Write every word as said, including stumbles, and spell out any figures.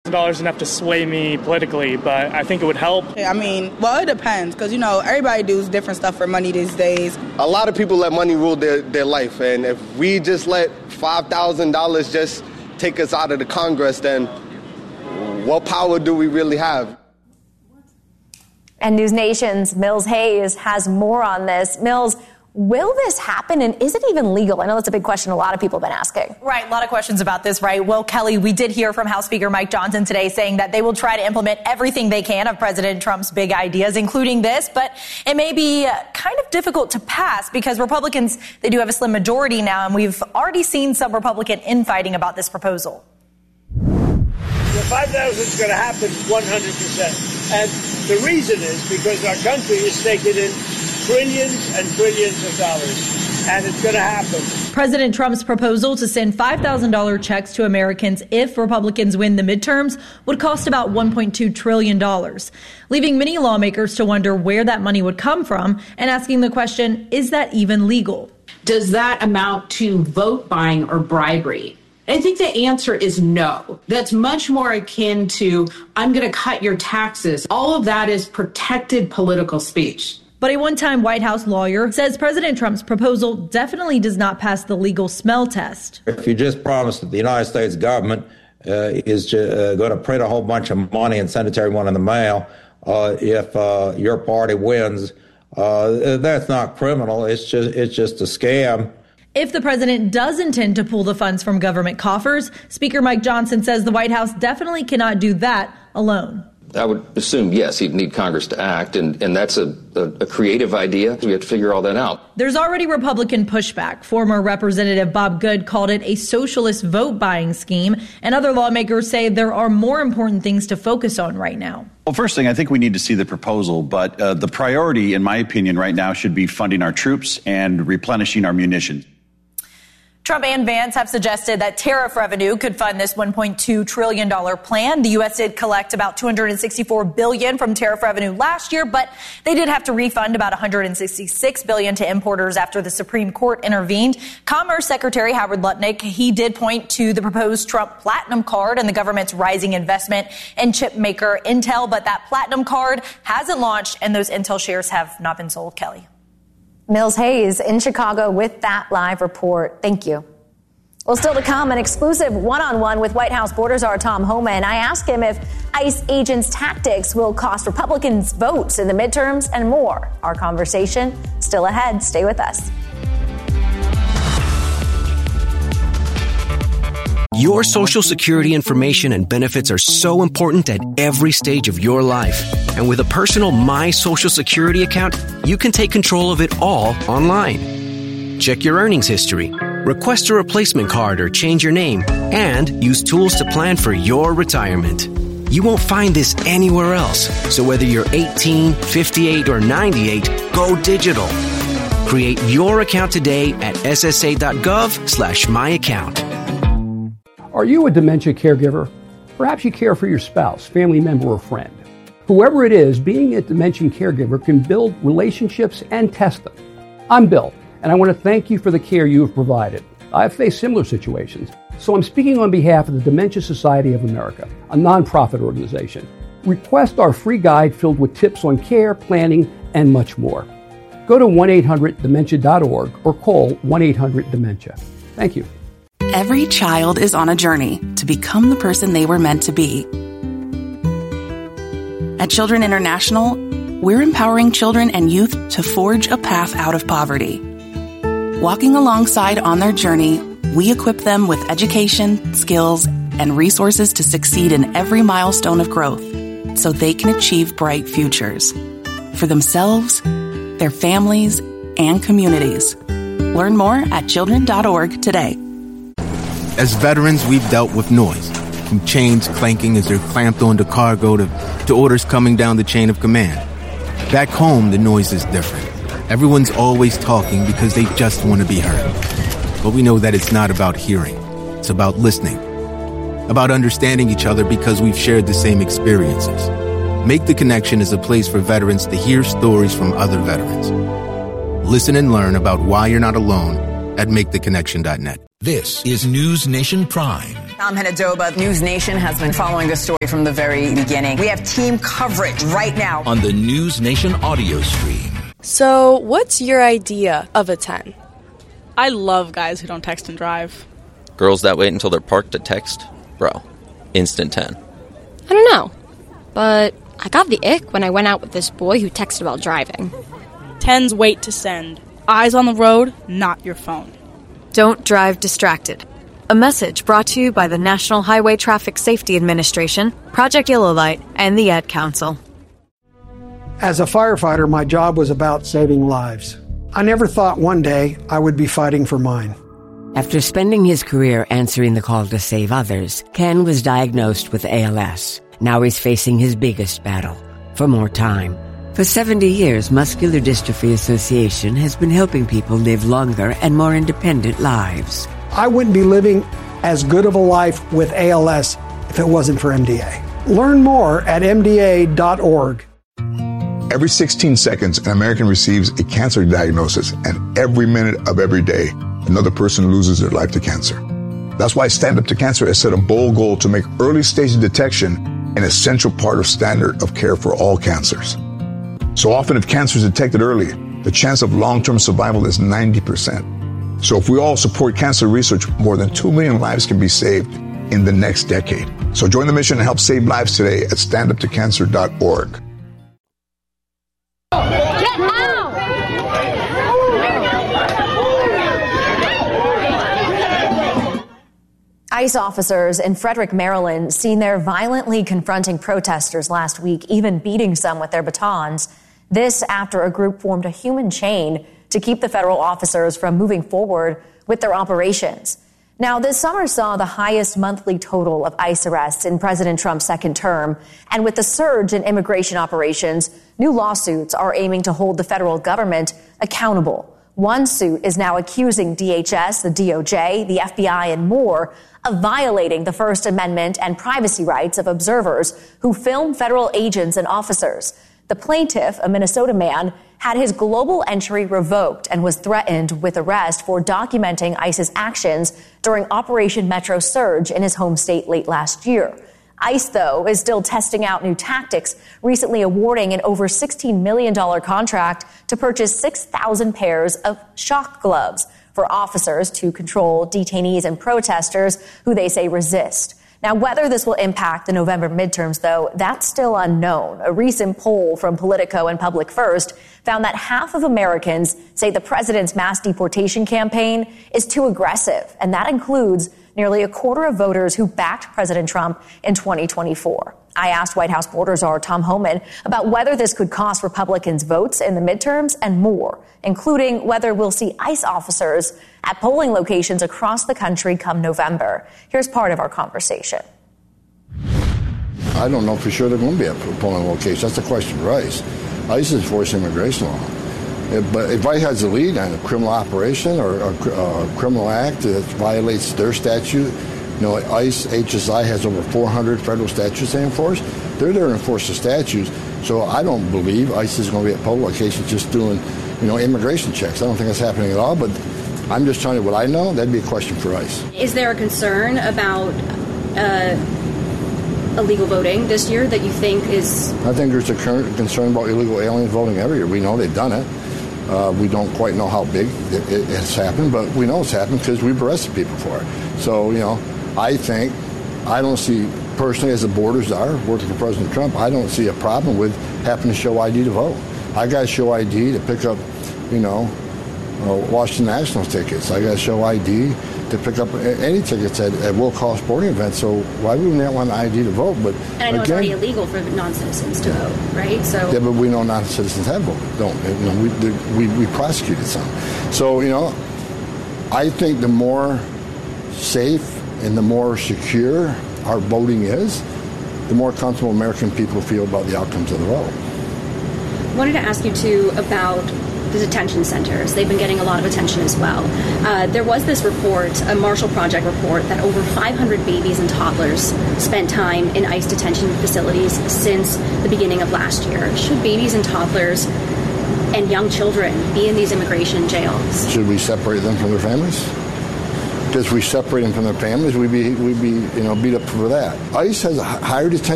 dollars is enough to sway me politically, but I think it would help. I mean, well, it depends, because, you know, everybody does different stuff for money these days. A lot of people let money rule their, their life, and if we just let five thousand dollars just take us out of the Congress, then what power do we really have? And News Nation's Mills Hayes has more on this. Mills, will this happen, and is it even legal? I know that's a big question a lot of people have been asking. Right, a lot of questions about this, right? Well, Kelly, we did hear from House Speaker Mike Johnson today saying that they will try to implement everything they can of President Trump's big ideas, including this, but it may be kind of difficult to pass because Republicans, they do have a slim majority now, and we've already seen some Republican infighting about this proposal. The five thousand is going to happen one hundred percent. And the reason is because our country is taking in trillions and trillions of dollars, and it's going to happen. President Trump's proposal to send five thousand dollars checks to Americans if Republicans win the midterms would cost about one point two trillion dollars, leaving many lawmakers to wonder where that money would come from and asking the question, is that even legal? Does that amount to vote buying or bribery? I think the answer is no. That's much more akin to, I'm going to cut your taxes. All of that is protected political speech. But a one-time White House lawyer says President Trump's proposal definitely does not pass the legal smell test. If you just promise that the United States government uh, is uh, going to print a whole bunch of money and send it to everyone in the mail, uh, if uh, your party wins, uh, that's not criminal. It's just it's just a scam. If the president does intend to pull the funds from government coffers, Speaker Mike Johnson says the White House definitely cannot do that alone. I would assume, yes, he'd need Congress to act, and, and that's a, a, a creative idea. We have to figure all that out. There's already Republican pushback. Former Representative Bob Good called it a socialist vote-buying scheme, and other lawmakers say there are more important things to focus on right now. Well, first thing, I think we need to see the proposal, but uh, the priority, in my opinion, right now should be funding our troops and replenishing our munitions. Trump and Vance have suggested that tariff revenue could fund this one point two trillion dollars plan. The U S did collect about two hundred sixty-four billion dollars from tariff revenue last year, but they did have to refund about one hundred sixty-six billion dollars to importers after the Supreme Court intervened. Commerce Secretary Howard Lutnick, he did point to the proposed Trump Platinum Card and the government's rising investment in chip maker Intel, but that Platinum Card hasn't launched and those Intel shares have not been sold. Kelly. Mills Hayes in Chicago with that live report. Thank you. Well, still to come, an exclusive one-on-one with White House border czar Tom Homan. I ask him if ICE agents' tactics will cost Republicans votes in the midterms and more. Our conversation still ahead. Stay with us. Your Social Security information and benefits are so important at every stage of your life. And with a personal My Social Security account, you can take control of it all online. Check your earnings history, request a replacement card or change your name, and use tools to plan for your retirement. You won't find this anywhere else. So whether you're eighteen, fifty-eight, or ninety-eight, go digital. Create your account today at ssa.gov slash my account. Are you a dementia caregiver? Perhaps you care for your spouse, family member, or friend. Whoever it is, being a dementia caregiver can build relationships and test them. I'm Bill, and I want to thank you for the care you have provided. I've faced similar situations, so I'm speaking on behalf of the Dementia Society of America, a nonprofit organization. Request our free guide filled with tips on care, planning, and much more. Go to one eight hundred dementia dot org or call one eight hundred dementia. Thank you. Every child is on a journey to become the person they were meant to be. At Children International, we're empowering children and youth to forge a path out of poverty. Walking alongside on their journey, we equip them with education, skills, and resources to succeed in every milestone of growth so they can achieve bright futures for themselves, their families, and communities. Learn more at children dot org today. As veterans, we've dealt with noise, from chains clanking as they're clamped onto cargo to, to orders coming down the chain of command. Back home, the noise is different. Everyone's always talking because they just want to be heard. But we know that it's not about hearing. It's about listening. About understanding each other because we've shared the same experiences. Make the Connection is a place for veterans to hear stories from other veterans. Listen and learn about why you're not alone at make the connection dot net. This is News Nation Prime. I'm Henadoba. News Nation has been following this story from the very beginning. We have team coverage right now on the News Nation audio stream. So, what's your idea of a ten? I love guys who don't text and drive. Girls that wait until they're parked to text? Bro, instant ten. I don't know, but I got the ick when I went out with this boy who texted while driving. Tens wait to send. Eyes on the road, not your phone. Don't drive distracted. A message brought to you by the National Highway Traffic Safety Administration, Project Yellow Light, and the Ad Council. As a firefighter, my job was about saving lives. I never thought one day I would be fighting for mine. After spending his career answering the call to save others, Ken was diagnosed with A L S. Now he's facing his biggest battle, for more time. For seventy years, Muscular Dystrophy Association has been helping people live longer and more independent lives. I wouldn't be living as good of a life with A L S if it wasn't for M D A. Learn more at M D A dot org. Every sixteen seconds, an American receives a cancer diagnosis, and every minute of every day, another person loses their life to cancer. That's why Stand Up to Cancer has set a bold goal to make early stage detection an essential part of standard of care for all cancers. So often, if cancer is detected early, the chance of long-term survival is ninety percent. So if we all support cancer research, more than two million lives can be saved in the next decade. So join the mission and help save lives today at stand up to cancer dot org. Get out! ICE officers in Frederick, Maryland, seen there violently confronting protesters last week, even beating some with their batons. This after a group formed a human chain to keep the federal officers from moving forward with their operations. Now, this summer saw the highest monthly total of ICE arrests in President Trump's second term. And with the surge in immigration operations, new lawsuits are aiming to hold the federal government accountable. One suit is now accusing D H S, the D O J, the F B I, and more of violating the First Amendment and privacy rights of observers who film federal agents and officers. The plaintiff, a Minnesota man, had his global entry revoked and was threatened with arrest for documenting ICE's actions during Operation Metro Surge in his home state late last year. ICE, though, is still testing out new tactics, recently awarding an over sixteen million dollars contract to purchase six thousand pairs of shock gloves for officers to control detainees and protesters who they say resist. Now, whether this will impact the November midterms, though, that's still unknown. A recent poll from Politico and Public First found that half of Americans say the president's mass deportation campaign is too aggressive, and that includes nearly a quarter of voters who backed President Trump in twenty twenty-four. I asked White House border czar Tom Homan about whether this could cost Republicans votes in the midterms and more, including whether we'll see ICE officers at polling locations across the country come November. Here's part of our conversation. I don't know for sure they're going to be at polling locations. That's the question for ICE. ICE is enforcing immigration law. But if ICE has a lead on a criminal operation or a, a criminal act that violates their statute, you know, ICE, H S I has over four hundred federal statutes they enforce. They're there to enforce the statutes. So I don't believe ICE is going to be at polling locations just doing, you know, immigration checks. I don't think that's happening at all. But I'm just telling you what I know. That'd be a question for ICE. Is there a concern about uh, illegal voting this year that you think is... I think there's a concern about illegal alien voting every year. We know they've done it. Uh, we don't quite know how big it, it has happened, but we know it's happened because we've arrested people for it. So, you know, I think, I don't see, personally, as the borders are, working for President Trump, I don't see a problem with having to show I D to vote. I got to show I D to pick up, you know, uh, Washington Nationals tickets. I got to show I D to pick up any tickets at, at world-class sporting events. So why wouldn't they want an I D to vote? But and I know again, it's already illegal for non-citizens to yeah. vote, right? So yeah, but we know non-citizens have voted. Don't you know? We, we we prosecuted some. So you know, I think the more safe and the more secure our voting is, the more comfortable American people feel about the outcomes of the vote. I wanted to ask you too about the detention centers. They've been getting a lot of attention as well. Uh, there was this report, a Marshall Project report, that over five hundred babies and toddlers spent time in ICE detention facilities since the beginning of last year. Should babies and toddlers and young children be in these immigration jails? Should we separate them from their families? Because if we separate them from their families, we'd be, we'd be, you know, beat up for that. ICE has a higher detention